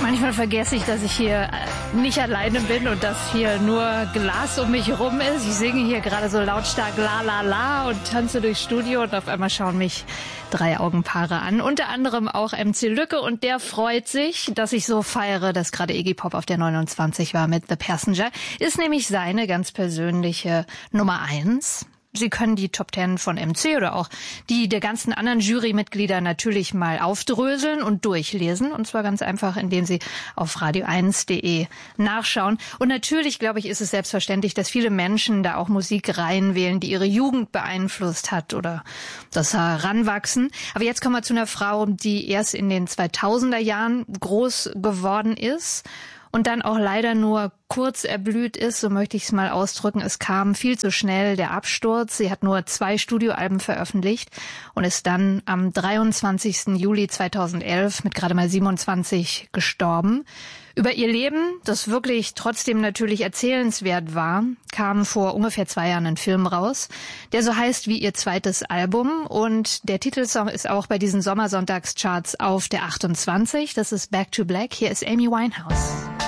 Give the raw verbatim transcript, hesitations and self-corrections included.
Manchmal vergesse ich, dass ich hier nicht alleine bin und dass hier nur Glas um mich herum ist. Ich singe hier gerade so lautstark La La La und tanze durchs Studio und auf einmal schauen mich drei Augenpaare an. Unter anderem auch M C Lücke und der freut sich, dass ich so feiere, dass gerade Iggy Pop auf der neunundzwanzig war mit The Passenger. Ist nämlich seine ganz persönliche Nummer eins. Sie können die Top Ten von M C oder auch die der ganzen anderen Jurymitglieder natürlich mal aufdröseln und durchlesen. Und zwar ganz einfach, indem Sie auf radio eins punkt de nachschauen. Und natürlich, glaube ich, ist es selbstverständlich, dass viele Menschen da auch Musik reinwählen, die ihre Jugend beeinflusst hat oder das Heranwachsen. Aber jetzt kommen wir zu einer Frau, die erst in den zweitausender Jahren groß geworden ist. Und dann auch leider nur kurz erblüht ist, so möchte ich es mal ausdrücken. Es kam viel zu schnell der Absturz. Sie hat nur zwei Studioalben veröffentlicht und ist dann am dreiundzwanzigsten Juli zweitausendelf mit gerade mal siebenundzwanzig gestorben. Über ihr Leben, das wirklich trotzdem natürlich erzählenswert war, kam vor ungefähr zwei Jahren ein Film raus, der so heißt wie ihr zweites Album. Und der Titelsong ist auch bei diesen Sommersonntagscharts auf der achtundzwanzig. Das ist Back to Black. Hier ist Amy Winehouse.